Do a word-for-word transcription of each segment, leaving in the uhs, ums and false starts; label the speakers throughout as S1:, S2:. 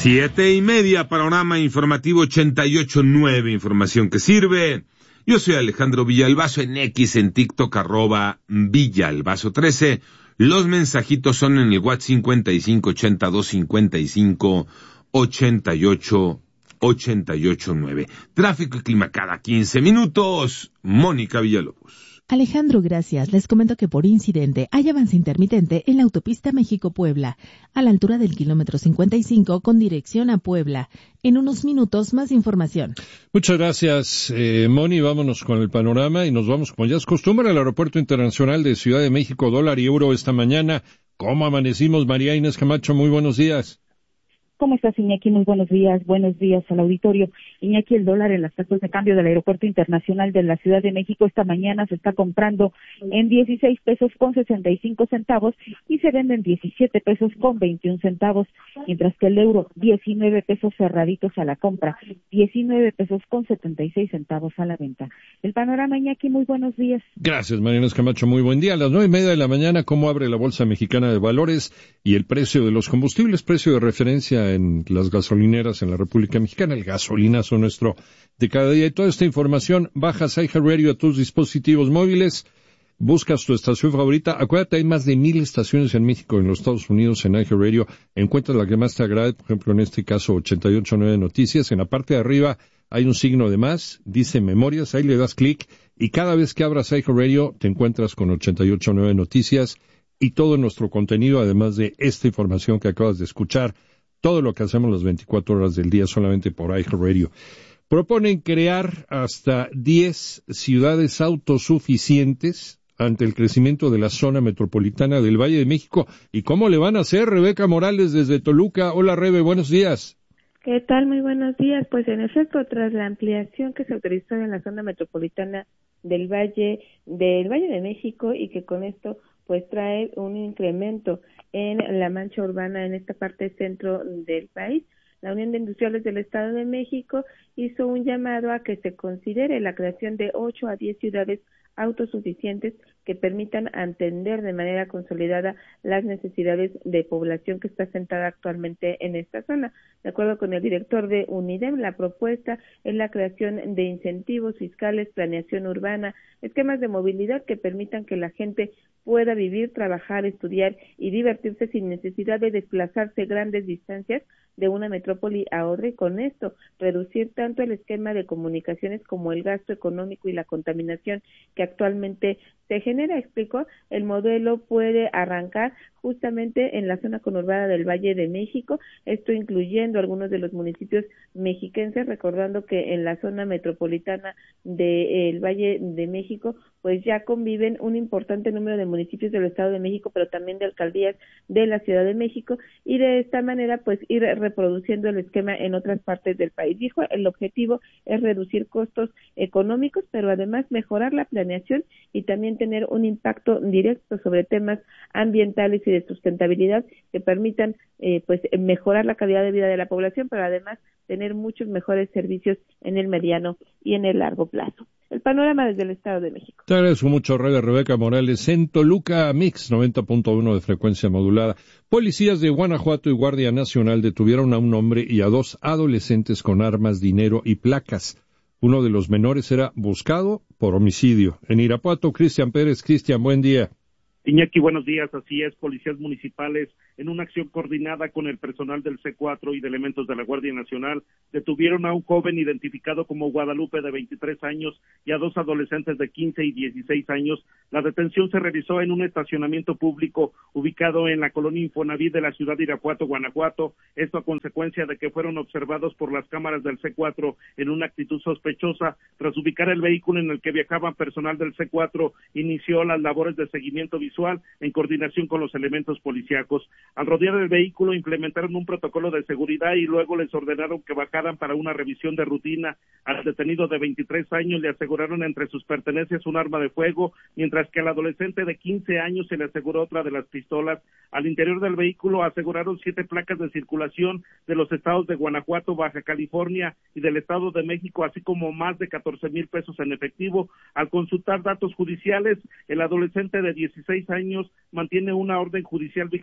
S1: Siete y media, panorama informativo ochenta y ocho nueve, información que sirve. Yo soy Alejandro Villalbazo, en X, en TikTok, arroba Villalbazo trece. Los mensajitos son en el WhatsApp cincuenta y cinco ochenta y dos cincuenta y cinco ochenta y ocho ochenta y ocho nueve. Tráfico y clima cada quince minutos. Mónica Villalobos.
S2: Alejandro, gracias. Les comento que por incidente hay avance intermitente en la autopista México-Puebla, a la altura del kilómetro cincuenta y cinco con dirección a Puebla. En unos minutos, más información.
S3: Muchas gracias, eh, Moni. Vámonos con el panorama y nos vamos, como ya es costumbre, al Aeropuerto Internacional de Ciudad de México, dólar y euro esta mañana. ¿Cómo amanecimos, María Inés Camacho? Muy buenos días.
S4: ¿Cómo estás, Iñaki? Muy buenos días. Buenos días al auditorio. Iñaki, el dólar en las tasas de cambio del Aeropuerto Internacional de la Ciudad de México esta mañana se está comprando en dieciséis pesos con sesenta y cinco centavos y se vende en diecisiete pesos con veintiún centavos, mientras que el euro, diecinueve pesos cerraditos a la compra, diecinueve pesos con setenta y seis centavos a la venta. El panorama, Iñaki, muy buenos días.
S3: Gracias, María Inés Camacho. Muy buen día. A las nueve y media de la mañana, ¿cómo abre la Bolsa Mexicana de Valores y el precio de los combustibles, precio de referencia en las gasolineras en la República Mexicana, el gasolinazo nuestro de cada día? Y toda esta información, bajas iHeartRadio a tus dispositivos móviles, buscas tu estación favorita. Acuérdate, hay más de mil estaciones en México, en los Estados Unidos, en iHeartRadio. Encuentras la que más te agrade, por ejemplo, en este caso, ochenta y ocho nueve Noticias. En la parte de arriba hay un signo de más, dice Memorias, ahí le das clic, y cada vez que abras iHeartRadio te encuentras con ochenta y ocho nueve Noticias y todo nuestro contenido, además de esta información que acabas de escuchar. Todo lo que hacemos las veinticuatro horas del día solamente por iHeartRadio. Proponen crear hasta diez ciudades autosuficientes ante el crecimiento de la zona metropolitana del Valle de México. ¿Y cómo le van a hacer? Rebeca Morales desde Toluca. Hola, Rebe, buenos días.
S5: ¿Qué tal? Muy buenos días. Pues en efecto, tras la ampliación que se autorizó en la zona metropolitana del Valle del Valle de México y que con esto pues trae un incremento en la mancha urbana en esta parte centro del país, la Unión de Industriales del Estado de México hizo un llamado a que se considere la creación de ocho a diez ciudades autosuficientes que permitan atender de manera consolidada las necesidades de población que está asentada actualmente en esta zona. De acuerdo con el director de UNIDEM, la propuesta es la creación de incentivos fiscales, planeación urbana, esquemas de movilidad que permitan que la gente pueda vivir, trabajar, estudiar y divertirse sin necesidad de desplazarse grandes distancias de una metrópoli a otra, y con esto reducir tanto el esquema de comunicaciones como el gasto económico y la contaminación que actualmente se genera. Explicó, el modelo puede arrancar justamente en la zona conurbada del Valle de México, esto incluyendo algunos de los municipios mexiquenses, recordando que en la zona metropolitana del Valle de México pues ya conviven un importante número de municipios del Estado de México, pero también de alcaldías de la Ciudad de México, y de esta manera pues ir reproduciendo el esquema en otras partes del país. Dijo, el objetivo es reducir costos económicos, pero además mejorar la planeación y también tener un impacto directo sobre temas ambientales y de sustentabilidad que permitan eh, pues mejorar la calidad de vida de la población, pero además tener muchos mejores servicios en el mediano y en el largo plazo. El panorama desde el Estado de México.
S3: Te agradezco mucho, Rebe. Rebeca Morales, en Toluca, Mix noventa punto uno de frecuencia modulada. Policías de Guanajuato y Guardia Nacional detuvieron a un hombre y a dos adolescentes con armas, dinero y placas. Uno de los menores era buscado por homicidio. En Irapuato, Cristian Pérez. Cristian, buen día.
S6: Iñaki, buenos días. Así es, policías municipales, en una acción coordinada con el personal del C cuatro y de elementos de la Guardia Nacional, detuvieron a un joven identificado como Guadalupe, de veintitrés años, y a dos adolescentes de quince y dieciséis años. La detención se realizó en un estacionamiento público ubicado en la colonia Infonavit de la ciudad de Irapuato, Guanajuato. Esto a consecuencia de que fueron observados por las cámaras del C cuatro en una actitud sospechosa. Tras ubicar el vehículo en el que viajaban personal del C cuatro, inició las labores de seguimiento visual en coordinación con los elementos policíacos. Al rodear el vehículo implementaron un protocolo de seguridad y luego les ordenaron que bajaran para una revisión de rutina. Al detenido de veintitrés años le aseguraron entre sus pertenencias un arma de fuego, mientras que al adolescente de quince años se le aseguró otra de las pistolas. Al interior del vehículo aseguraron siete placas de circulación de los estados de Guanajuato, Baja California y del Estado de México, así como más de catorce mil pesos en efectivo. Al consultar datos judiciales, el adolescente de dieciséis años mantiene una orden judicial vigente por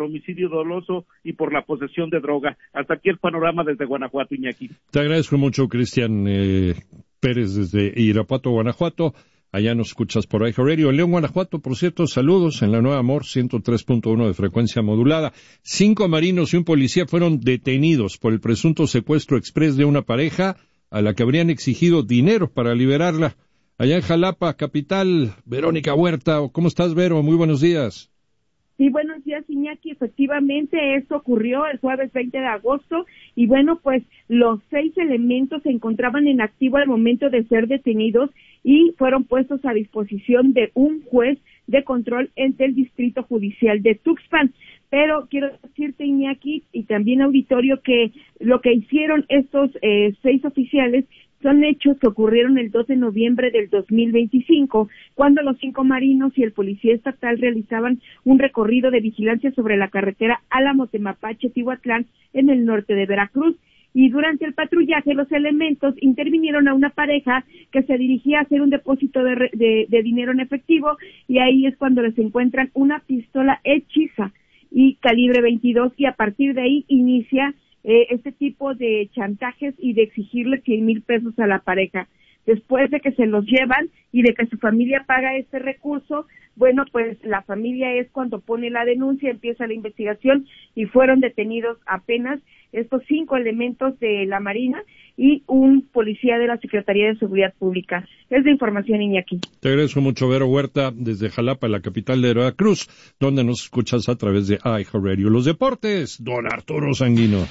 S6: homicidio doloso y por la posesión de droga. Hasta aquí el panorama desde Guanajuato, Iñaki.
S3: Te agradezco mucho, Cristian eh, Pérez, desde Irapuato, Guanajuato. Allá nos escuchas por iHeart Radio. En León, Guanajuato, por cierto, saludos en la Nueva Amor, ciento tres punto uno de frecuencia modulada. Cinco marinos y un policía fueron detenidos por el presunto secuestro exprés de una pareja a la que habrían exigido dinero para liberarla. Allá en Jalapa, capital, Verónica Huerta. ¿Cómo estás, Vero? Muy buenos días.
S4: Sí, buenos días, Iñaki. Efectivamente, esto ocurrió el jueves veinte de agosto y bueno, pues los seis elementos se encontraban en activo al momento de ser detenidos y fueron puestos a disposición de un juez de control ante el Distrito Judicial de Tuxpan. Pero quiero decirte, Iñaki, y también auditorio, que lo que hicieron estos eh, seis oficiales son hechos que ocurrieron el dos de noviembre del dos mil veinticinco, cuando los cinco marinos y el policía estatal realizaban un recorrido de vigilancia sobre la carretera Álamo-Temapache-Tihuatlán en el norte de Veracruz. Y durante el patrullaje, los elementos intervinieron a una pareja que se dirigía a hacer un depósito de, de, de dinero en efectivo, y ahí es cuando les encuentran una pistola hechiza y calibre veintidós, y a partir de ahí inicia eh, este tipo de chantajes y de exigirle cien mil pesos a la pareja. Después de que se los llevan y de que su familia paga este recurso, bueno, pues la familia es cuando pone la denuncia, empieza la investigación y fueron detenidos apenas estos cinco elementos de la Marina y un policía de la Secretaría de Seguridad Pública. Es de información, Iñaki.
S3: Te agradezco mucho, Vero Huerta, desde Jalapa, la capital de Veracruz, donde nos escuchas a través de iHeart Radio. Los deportes, don Arturo Sanguino.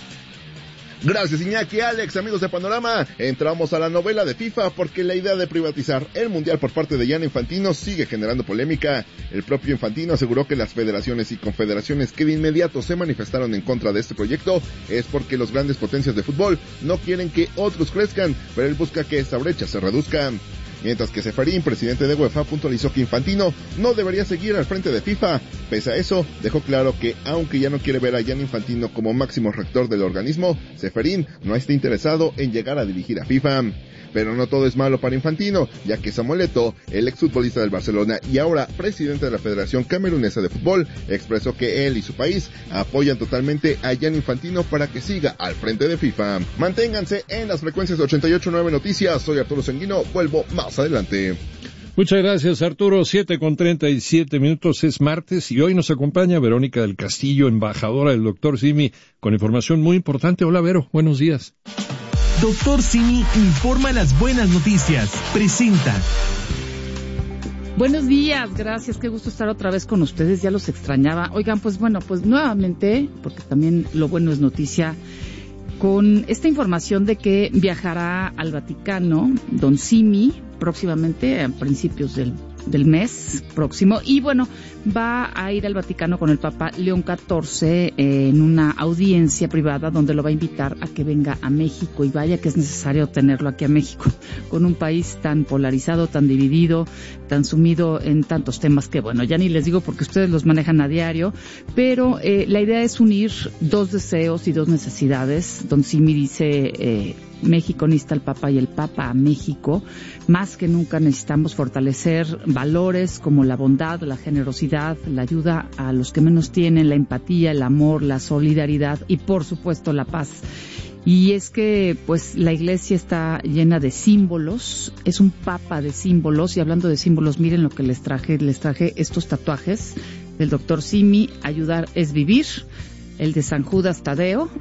S7: Gracias, Iñaki. Alex, amigos de Panorama, entramos a la novela de FIFA porque la idea de privatizar el Mundial por parte de Gianni Infantino sigue generando polémica. El propio Infantino aseguró que las federaciones y confederaciones que de inmediato se manifestaron en contra de este proyecto es porque los grandes potencias de fútbol no quieren que otros crezcan, pero él busca que esa brecha se reduzca. Mientras que Ceferín, presidente de UEFA, puntualizó que Infantino no debería seguir al frente de FIFA. Pese a eso, dejó claro que, aunque ya no quiere ver a Gianni Infantino como máximo rector del organismo, Ceferín no está interesado en llegar a dirigir a FIFA. Pero no todo es malo para Infantino, ya que Samuel Eto'o, el exfutbolista del Barcelona y ahora presidente de la Federación Camerunesa de Fútbol, expresó que él y su país apoyan totalmente a Gianni Infantino para que siga al frente de FIFA. Manténganse en las frecuencias de ochenta y ocho punto nueve Noticias. Soy Arturo Sanguino, vuelvo más adelante.
S3: Muchas gracias, Arturo. Siete con treinta y siete minutos, es martes y hoy nos acompaña Verónica del Castillo, embajadora del doctor Simi, con información muy importante. Hola, Vero, buenos días.
S8: Doctor Simi informa las buenas noticias. Presenta.
S9: Buenos días, gracias, qué gusto estar otra vez con ustedes, ya los extrañaba. Oigan, pues bueno, pues nuevamente, porque también lo bueno es noticia, con esta información de que viajará al Vaticano don Simi próximamente, a principios del, del mes próximo, y bueno, va a ir al Vaticano con el Papa León catorce eh, en una audiencia privada donde lo va a invitar a que venga a México, y vaya que es necesario tenerlo aquí a México, con un país tan polarizado, tan dividido, tan sumido en tantos temas que bueno, ya ni les digo porque ustedes los manejan a diario, pero eh, la idea es unir dos deseos y dos necesidades. Don Simi dice, eh, México necesita al Papa y el Papa a México. Más que nunca necesitamos fortalecer valores como la bondad, la generosidad, la ayuda a los que menos tienen, la empatía, el amor, la solidaridad y por supuesto la paz. Y es que pues la iglesia está llena de símbolos, es un papa de símbolos, y hablando de símbolos, miren lo que les traje, les traje estos tatuajes del doctor Simi. Ayudar es vivir, el de San Judas Tadeo,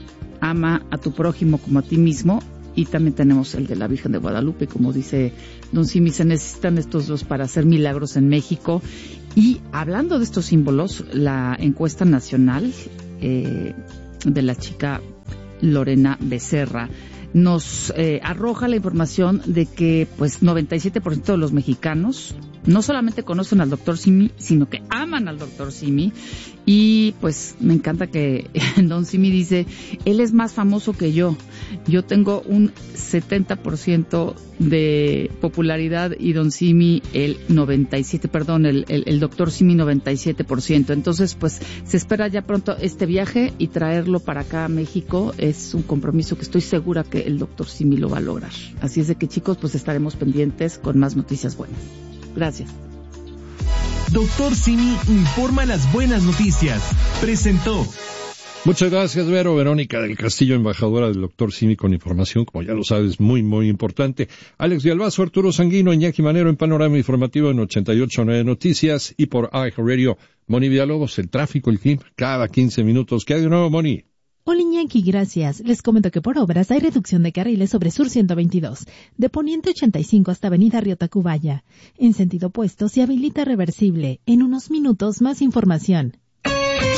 S9: ama a tu prójimo como a ti mismo, y también tenemos el de la Virgen de Guadalupe, como dice don Simi, se necesitan estos dos para hacer milagros en México. Y hablando de estos símbolos, la encuesta nacional eh, de la chica Lorena Becerra nos eh, arroja la información de que pues noventa y siete por ciento de los mexicanos no solamente conocen al doctor Simi, sino que aman al doctor Simi. Y pues me encanta que don Simi dice, él es más famoso que yo. Yo tengo un setenta por ciento de popularidad y don Simi el noventa y siete, perdón, el, el, el doctor Simi noventa y siete por ciento. Entonces pues se espera ya pronto este viaje y traerlo para acá a México. Es un compromiso que estoy segura que el doctor Simi lo va a lograr. Así es de que, chicos, pues estaremos pendientes con más noticias buenas. Gracias.
S8: Doctor Simi informa las buenas noticias. Presentó.
S3: Muchas gracias, Vero. Verónica del Castillo, embajadora del doctor Simi, con información, como ya lo sabes, muy, muy importante. Alex Villalbazo, Arturo Sanguino, Iñaki Manero en Panorama Informativo en ochenta y ocho punto nueve Noticias y por iHeartRadio. Moni Villalobos, el tráfico, el clima, cada quince minutos. ¿Qué hay de nuevo, Moni?
S2: Hola Iñaki, gracias. Les comento que por obras hay reducción de carriles sobre Sur ciento veintidós, de Poniente ochenta y cinco hasta Avenida Río Tacubaya. En sentido opuesto se habilita reversible. En unos minutos más información.